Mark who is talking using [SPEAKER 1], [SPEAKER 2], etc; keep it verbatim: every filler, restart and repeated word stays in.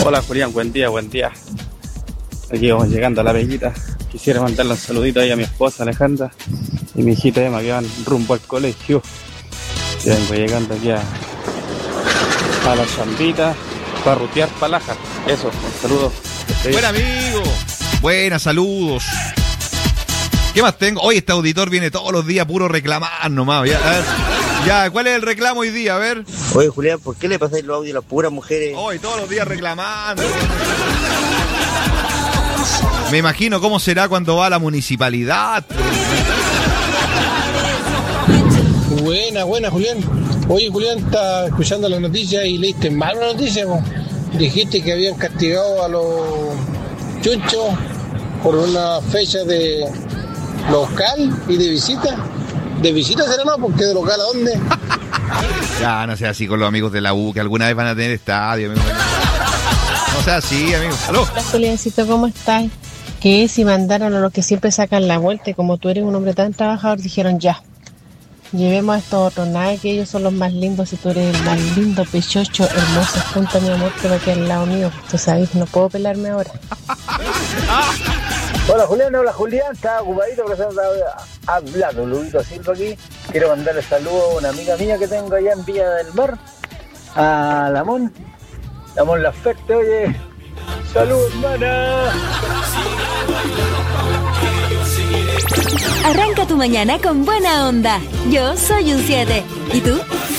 [SPEAKER 1] Hola Julián, buen día, buen día. Aquí vamos llegando a La Peguita. Quisiera mandarle un saludito ahí a mi esposa Alejandra y mi hijita Emma que van rumbo al colegio. Y vengo llegando aquí a, a la chambita para rutear palaja. Eso, un saludo.
[SPEAKER 2] Buen amigo. Buenas, saludos. ¿Qué más tengo? Hoy este auditor viene todos los días puro reclamar nomás. Ya, a ver, ya, ¿cuál es el reclamo hoy día? A ver.
[SPEAKER 3] Oye, Julián, ¿por qué le pasáis los audios a las puras mujeres?
[SPEAKER 2] Hoy todos los días reclamando. Me imagino cómo será cuando va a la municipalidad.
[SPEAKER 4] Buena, buena, Julián. Oye, Julián, está escuchando las noticias y leíste mal una noticia, po. Dijiste que habían castigado a los chunchos por una fecha de local y de visita. ¿De visita será no? Porque de local, ¿a dónde?
[SPEAKER 2] Ya, no sea así con los amigos de la U, que alguna vez van a tener estadio, amigo. No sea así, amigo. ¡Aló!
[SPEAKER 5] Hola, Juliancito, ¿cómo estás? Que si mandaron a los que siempre sacan la vuelta y como tú eres un hombre tan trabajador, dijeron ya, llevemos a estos otros, nada que ellos son los más lindos, si tú eres el más lindo, pechocho, hermoso, junto a mi amor que va aquí al lado mío. Tú sabes, no puedo pelarme ahora.
[SPEAKER 6] Hola Julián, hola Julián, estaba ocupadito porque se estaba hablando, Luisito Silva aquí. Quiero mandarle saludos a una amiga mía que tengo allá en Villa del Mar, a Lamón, Lamón Laferte, oye, saludos hermana.
[SPEAKER 7] Arranca tu mañana con buena onda. Yo soy un siete. ¿Y tú?